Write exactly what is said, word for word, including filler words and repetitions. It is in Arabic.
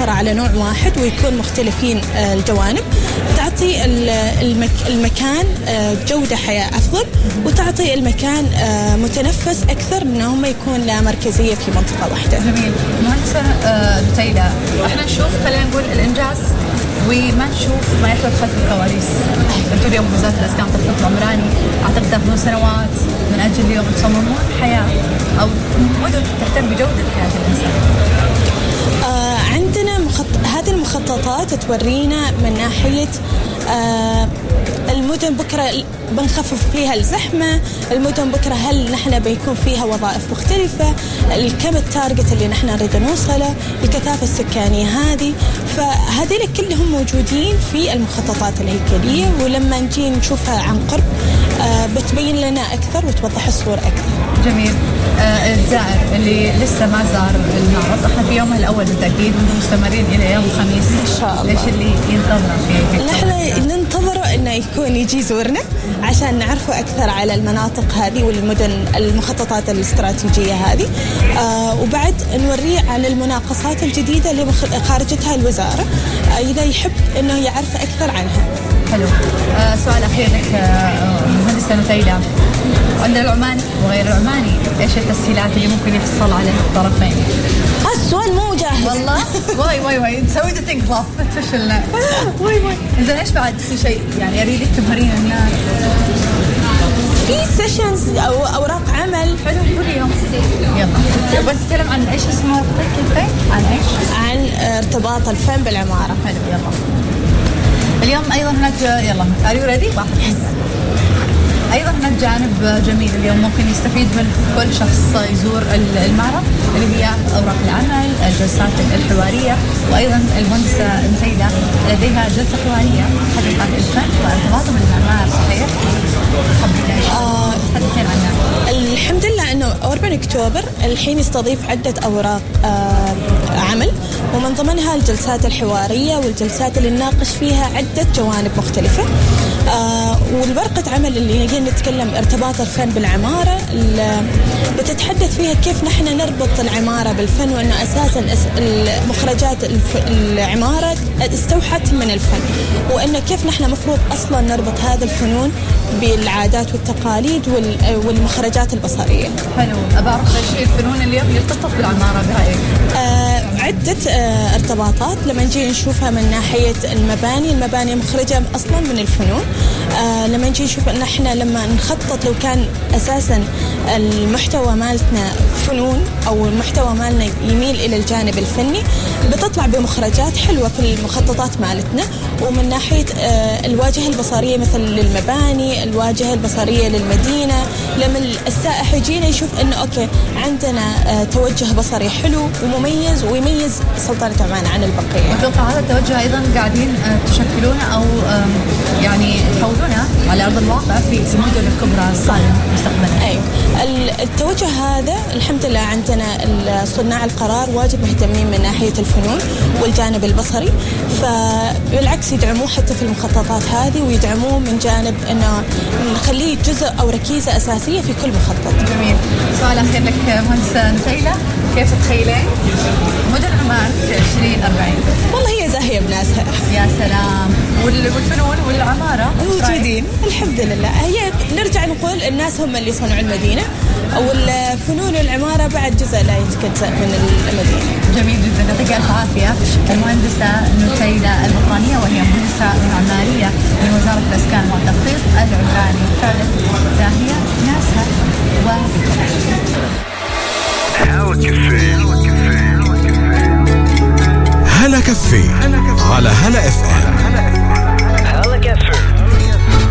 متوفرة على نوع واحد ويكون مختلفين الجوانب، تعطي المك المكان جودة حياة أفضل، وتعطي المكان متنفس أكثر من هم يكون لا مركزية في منطقة واحدة. جميل. مهندسة نتيلة، احنا نشوف خلينا نقول الإنجاز وما نشوف ما يحدث خلف الكواليس. انتم اليوم وزارة الإسكان والتخطيط العمراني أعتقد تاخذون سنوات من أجل اليوم تصممون حياة أو مدن تهتم بجودة حياة الإنسان. آه عندنا مخط... هذه المخططات تورينا من ناحية آه المدن بكرة بنخفف فيها الزحمة، المدن بكرة هل نحن بيكون فيها وظائف مختلفة، الكم التارجت اللي نحن نريد نوصله، الكثافة السكانية هذه، فهذه كلهم موجودين في المخططات الهيكلية، ولما نجي نشوفها عن قرب آه بتبين لنا أكثر وتوضح الصورة أكثر. جميل. آه الزائر اللي لسه ما زار المعرض، احنا في يومها الأول بالتأكيد مستمرين إلى يوم الخميس إن شاء الله. ليش اللي ينتظر فيه؟ نحن ننتظره إنه يكون يجي يزورنا عشان نعرفه أكثر على المناطق هذه والمدن المخططات الاستراتيجية هذه، آه وبعد نوريه عن المناقصات الجديدة اللي خارجتها الوزارة، آه إذا يحب إنه يعرف أكثر عنها. حلو. آه سؤال أخير لك آه مهندسة نتيلة، عند العماني وغير العماني إيش التسهيلات اللي ممكن يحصل عليها الطرفين؟ هذا السؤال مو جاهز والله. واي واي واي سويت تينك لاف فشلنا. واي واي. إذا إيش بعد في شيء يعني أريدك تظهرين الناس؟ في سيشنز أو أوراق عمل. حلو قوليهم. يلا. بس نتكلم عن إيش اسمه كيف؟ عن إيش؟ عن ارتباط الفن بالعمارة. حلو يلا. اليوم أيضا هناك يلا are you ready؟ واحد. أيضا هناك جانب جميل اليوم ممكن يستفيد من كل شخص يزور المعرض، اللي هي أوراق العمل، الجلسات الحوارية، وأيضا المهندسة نتيلة لديها جلسة حوارية حدث عن الفن وارتباطه بالمعمار. صحيح؟ آه حدثين عنها. الحمد لله أنه أوربن أكتوبر الحين يستضيف عدة أوراق آه عمل، ومن ضمنها الجلسات الحوارية والجلسات اللي نناقش فيها عدة جوانب مختلفة. آه والورقة عمل اللي نجي نتكلم ارتباط الفن بالعمارة، بتتحدث فيها كيف نحن نربط العمارة بالفن، وأنه أساسا مخرجات العمارة استوحت من الفن، وأنه كيف نحن مفروض أصلا نربط هذا الفنون بالعادات والتقاليد والمخرجات البصرية. حلو. أبى أعرف إيش الفنون اللي يرتبط بالعمارة برأيك؟ آه عدة آه ارتباطات لما نجي نشوفها من ناحية المباني، المباني مخرجة أصلا من الفنون. آه لما نجي نشوف أن إحنا لما نخطط لو كان أساسا المحتوى مالتنا فنون أو المحتوى مالنا يميل إلى الجانب الفني، بتطلع بمخرجات حلوة في المخططات مالتنا. ومن ناحية آه الواجهة البصرية مثل للمباني، الواجهة البصرية للمدينة، لما السائح يجينا يشوف إنه أوكي عندنا آه توجه بصري حلو ومميز ويميز سلطنة عمان عن البقية. أتوقع هذا التوجه أيضا قاعدين تشكلونه أو يعني تحولونه على أرض الواقع في المدن الكبرى الصالحة مستقبلا. أي التوجه هذا الحمد لله عندنا صناع القرار واجد مهتمين من ناحية الفنون والجانب البصري، فبالعكس يدعموه حتى في المخططات هذه، ويدعموه من جانب إنه نخليه جزء أو ركيزة أساسية في كل مخطط. جميل. سؤال أخير لك مهندسة نتيلة، كيف تتخيلين مدن عمان في عشرين أربعين؟ والله هي زاهية بناسها. يا سلام. والفنون والعمارة موجودين الحمد لله. هي نرجع نقول الناس هم اللي صنعوا المدينة، والفنون والعمارة بعد جزء لا يتجزأ من المدينة. جميل جدا. يعطيك ألف عافية. المهندسة نتيلة البطانية، وهي مهندسة معمارية من وزارة الإسكان والتخطيط العمراني. فعلا زاهية ناسها. و هلا كافيه على هلا اف ام. هلا كافيه.